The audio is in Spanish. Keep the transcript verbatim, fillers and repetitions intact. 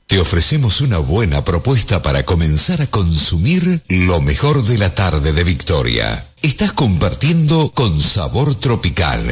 Te ofrecemos una buena propuesta para comenzar a consumir lo mejor de la tarde de Victoria. Estás compartiendo con Sabor Tropical.